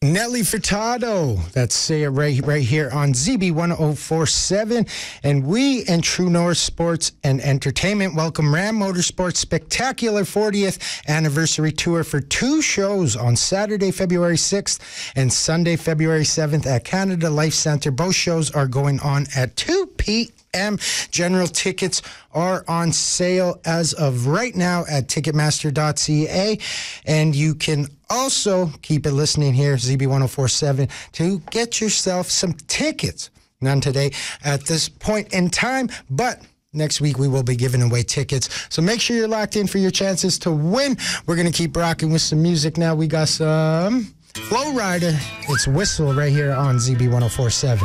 Nelly Furtado. That's Say It right here on ZB1047. And we in True North Sports and Entertainment welcome Ram Motorsports' spectacular 40th anniversary tour for 2 shows on Saturday, February 6th and Sunday, February 7th at Canada Life Centre. Both shows are going on at 2 p.m. General tickets are on sale as of right now at Ticketmaster.ca. And you can also keep it listening here, ZB1047, to get yourself some tickets. None today at this point in time, but next week we will be giving away tickets. So make sure you're locked in for your chances to win. We're going to keep rocking with some music now. We got some Flow Rider. It's Whistle right here on ZB1047.